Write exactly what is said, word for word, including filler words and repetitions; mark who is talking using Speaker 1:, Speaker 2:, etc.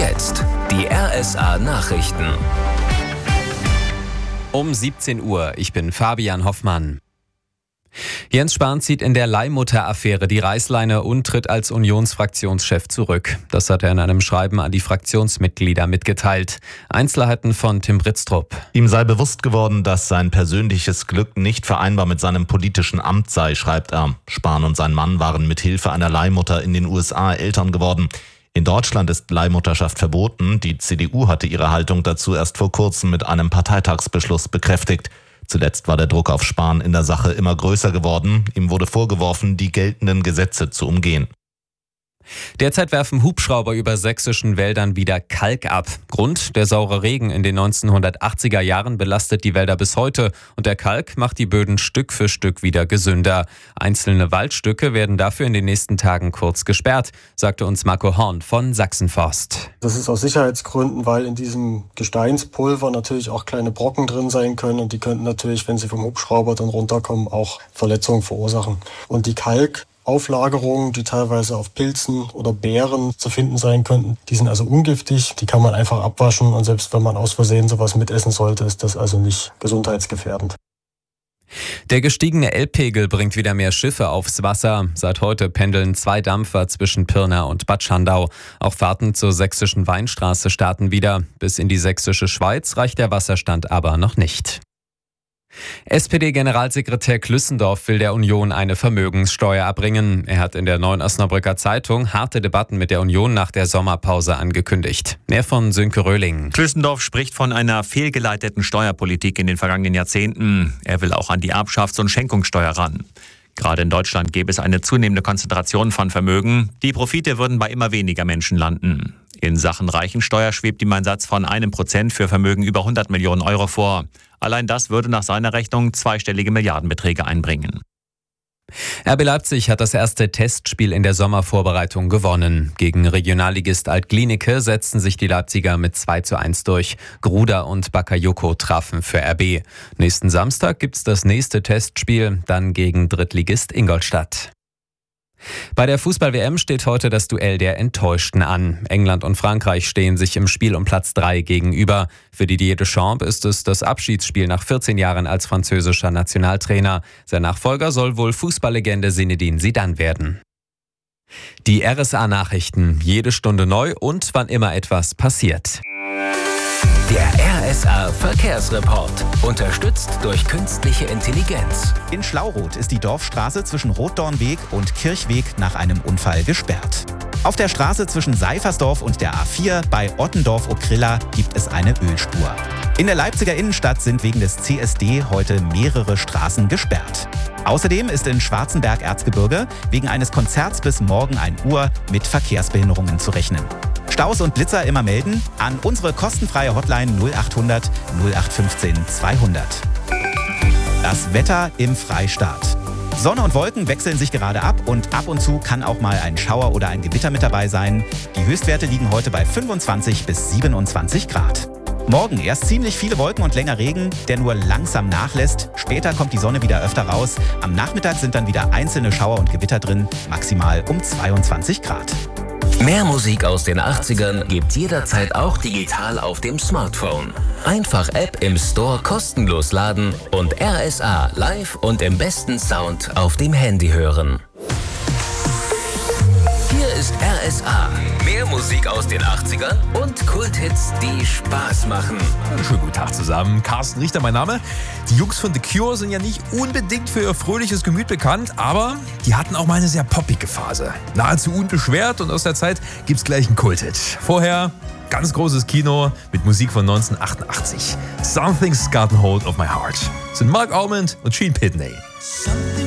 Speaker 1: jetzt die R S A-Nachrichten.
Speaker 2: Um siebzehn Uhr, ich bin Fabian Hoffmann. Jens Spahn zieht in der Leihmutter-Affäre die Reißleine und tritt als Unionsfraktionschef zurück. Das hat er in einem Schreiben an die Fraktionsmitglieder mitgeteilt. Einzelheiten von Tim Britztrup.
Speaker 3: Ihm sei bewusst geworden, dass sein persönliches Glück nicht vereinbar mit seinem politischen Amt sei, schreibt er. Spahn und sein Mann waren mit Hilfe einer Leihmutter in den U S A Eltern geworden. In Deutschland ist Leihmutterschaft verboten. Die C D U hatte ihre Haltung dazu erst vor kurzem mit einem Parteitagsbeschluss bekräftigt. Zuletzt war der Druck auf Spahn in der Sache immer größer geworden. Ihm wurde vorgeworfen, die geltenden Gesetze zu umgehen.
Speaker 2: Derzeit werfen Hubschrauber über sächsischen Wäldern wieder Kalk ab. Grund: der saure Regen in den neunzehnhundertachtziger Jahren belastet die Wälder bis heute und der Kalk macht die Böden Stück für Stück wieder gesünder. Einzelne Waldstücke werden dafür in den nächsten Tagen kurz gesperrt, sagte uns Marco Horn von Sachsenforst.
Speaker 4: Das ist aus Sicherheitsgründen, weil in diesem Gesteinspulver natürlich auch kleine Brocken drin sein können und die könnten natürlich, wenn sie vom Hubschrauber dann runterkommen, auch Verletzungen verursachen. Und die Kalk Auflagerungen, die teilweise auf Pilzen oder Beeren zu finden sein könnten. Die sind also ungiftig, die kann man einfach abwaschen und selbst wenn man aus Versehen sowas mitessen sollte, ist das also nicht gesundheitsgefährdend.
Speaker 2: Der gestiegene Elbpegel bringt wieder mehr Schiffe aufs Wasser. Seit heute pendeln zwei Dampfer zwischen Pirna und Bad Schandau. Auch Fahrten zur sächsischen Weinstraße starten wieder. Bis in die sächsische Schweiz reicht der Wasserstand aber noch nicht. S P D-Generalsekretär Klüssendorf will der Union eine Vermögenssteuer abbringen. Er hat in der Neuen Osnabrücker Zeitung harte Debatten mit der Union nach der Sommerpause angekündigt. Mehr von Sönke Röhling.
Speaker 5: Klüssendorf spricht von einer fehlgeleiteten Steuerpolitik in den vergangenen Jahrzehnten. Er will auch an die Erbschafts- und Schenkungssteuer ran. Gerade in Deutschland gäbe es eine zunehmende Konzentration von Vermögen. Die Profite würden bei immer weniger Menschen landen. In Sachen Reichensteuer schwebt ihm ein Satz von einem Prozent für Vermögen über hundert Millionen Euro vor. Allein das würde nach seiner Rechnung zweistellige Milliardenbeträge einbringen.
Speaker 2: R B Leipzig hat das erste Testspiel in der Sommervorbereitung gewonnen. Gegen Regionalligist Alt-Glienicke setzten sich die Leipziger mit zwei zu eins durch. Gruda und Bakayoko trafen für R B. Nächsten Samstag gibt's das nächste Testspiel, dann gegen Drittligist Ingolstadt. Bei der Fußball-W M steht heute das Duell der Enttäuschten an. England und Frankreich stehen sich im Spiel um Platz drei gegenüber. Für Didier Deschamps ist es das Abschiedsspiel nach vierzehn Jahren als französischer Nationaltrainer. Sein Nachfolger soll wohl Fußballlegende Zinedine Zidane werden. Die R S A-Nachrichten, jede Stunde neu und wann immer etwas passiert.
Speaker 1: Der R S A-Verkehrsreport, unterstützt durch künstliche Intelligenz.
Speaker 6: In Schlauroth ist die Dorfstraße zwischen Rotdornweg und Kirchweg nach einem Unfall gesperrt. Auf der Straße zwischen Seifersdorf und der A vier bei Ottendorf-Okrilla gibt es eine Ölspur. In der Leipziger Innenstadt sind wegen des C S D heute mehrere Straßen gesperrt. Außerdem ist in Schwarzenberg-Erzgebirge wegen eines Konzerts bis morgen ein Uhr mit Verkehrsbehinderungen zu rechnen. Staus und Blitzer immer melden an unsere kostenfreie Hotline null achthundert null acht fünfzehn zweihundert. Das Wetter im Freistaat. Sonne und Wolken wechseln sich gerade ab und ab und zu kann auch mal ein Schauer oder ein Gewitter mit dabei sein. Die Höchstwerte liegen heute bei fünfundzwanzig bis siebenundzwanzig Grad. Morgen erst ziemlich viele Wolken und länger Regen, der nur langsam nachlässt. Später kommt die Sonne wieder öfter raus. Am Nachmittag sind dann wieder einzelne Schauer und Gewitter drin, maximal um zweiundzwanzig Grad.
Speaker 1: Mehr Musik aus den achtzigern gibt's jederzeit auch digital auf dem Smartphone. Einfach App im Store kostenlos laden und R S A live und im besten Sound auf dem Handy hören. Hier ist R S A. Mehr Musik aus den achtzigern und Kulthits, die Spaß machen.
Speaker 7: Schönen guten Tag zusammen. Carsten Richter, mein Name. Die Jungs von The Cure sind ja nicht unbedingt für ihr fröhliches Gemüt bekannt, aber die hatten auch mal eine sehr poppige Phase. Nahezu unbeschwert und aus der Zeit gibt's gleich einen Kulthit. Vorher ganz großes Kino mit Musik von neunzehnhundertachtundachtzig. Something's Gotten Hold of My Heart. Das sind Mark Almond und Gene Pitney.